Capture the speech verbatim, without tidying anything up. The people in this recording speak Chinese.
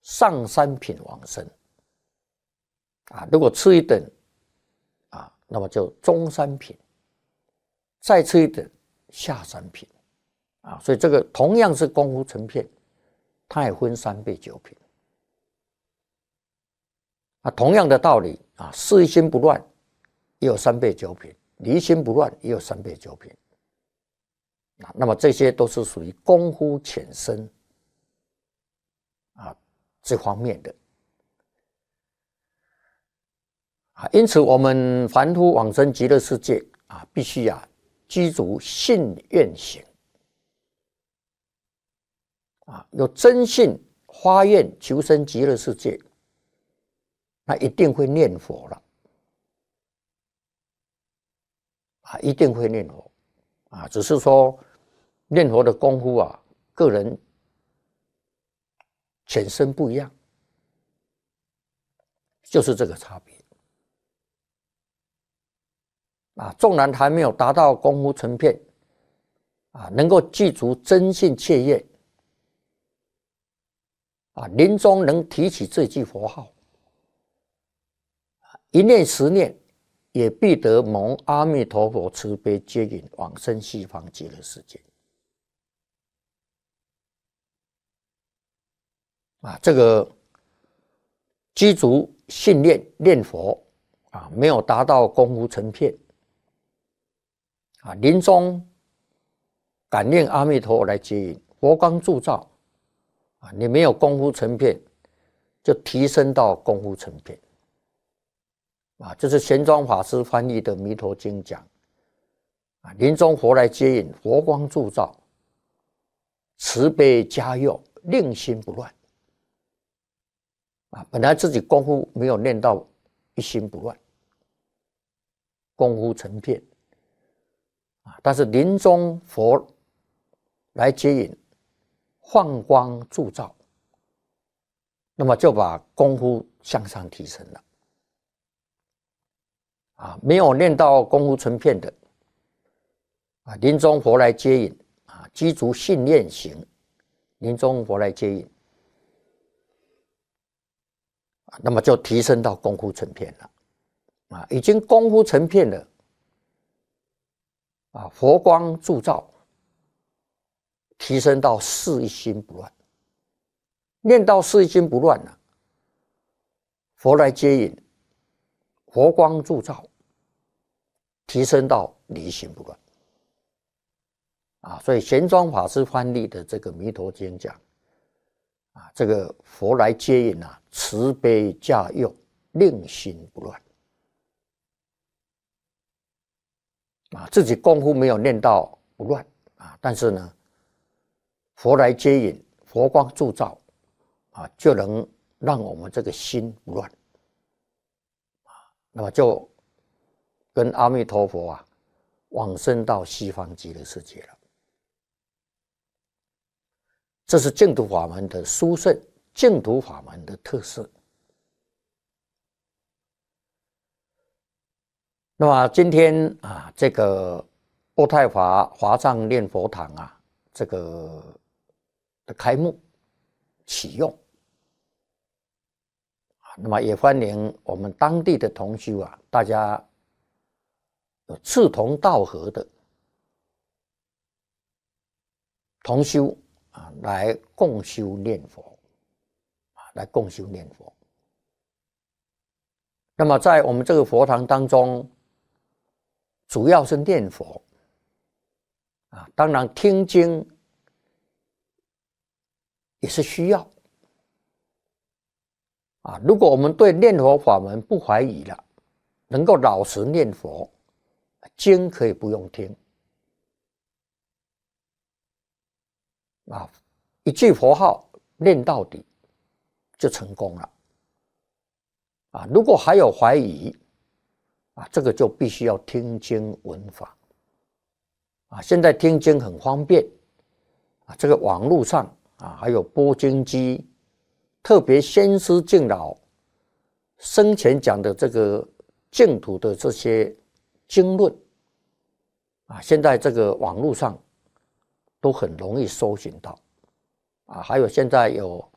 上三品往生啊，如果次一等啊，那么就中三品，再次一等下三品啊，所以这个同样是功夫成片，它也分三倍九品啊，同样的道理啊，事一心不乱也有三倍九品，离心不乱也有三倍九品啊，那么这些都是属于功夫浅深啊这方面的啊，因此我们凡夫往生极乐世界啊，必须啊具足信愿行啊，有真信发愿求生极乐世界，那一定会念佛了啊，一定会念佛啊，只是说念佛的功夫啊，个人浅深不一样，就是这个差别啊。纵然还没有达到功夫成片啊，能够记足真信切愿啊，临终能提起这句佛号，一念十念，也必得蒙阿弥陀佛慈悲接引往生西方极乐世界啊。这个基足信念念佛啊，没有达到功夫成片啊，临终感念阿弥陀佛来接引，佛光铸照啊，你没有功夫成片，就提升到功夫成片啊。这是玄奘法师翻译的《弥陀经》讲啊，临终佛来接引，佛光铸照，慈悲加佑，令心不乱啊。本来自己功夫没有练到一心不乱，功夫成片啊，但是临终佛来接引，放光铸照，那么就把功夫向上提升了啊。没有练到功夫成片的啊，临终佛来接引啊，基足信念行，临终佛来接引啊，那么就提升到功夫成片了啊，已经功夫成片了啊，佛光铸照，提升到事一心不乱，念到事一心不乱了，佛来接引，佛光铸照，提升到离心不乱啊。所以玄奘法师翻译的这个《弥陀经》讲啊，这个佛来接引啊，慈悲加佑，令心不乱啊。自己功夫没有练到不乱啊，但是呢，佛来接引，佛光铸照啊，就能让我们这个心不乱啊，那么就跟阿弥陀佛啊往生到西方极乐世界了。这是净土法门的殊胜，净土法门的特色。那么今天啊，这个渥太华华藏念佛堂啊，这个的开幕启用啊，那么也欢迎我们当地的同修啊，大家有志同道合的同修啊，来共修念佛啊，来共修念佛。那么在我们这个佛堂当中，主要是念佛啊，当然听经也是需要啊。如果我们对念佛法门不怀疑了，能够老实念佛，经可以不用听啊，一句佛号念到底就成功了啊。如果还有怀疑啊，这个就必须要听经闻法啊。现在听经很方便啊，这个网络上啊，还有播经机，特别先师敬老生前讲的这个净土的这些经论啊，现在这个网络上都很容易搜寻到啊。还有现在有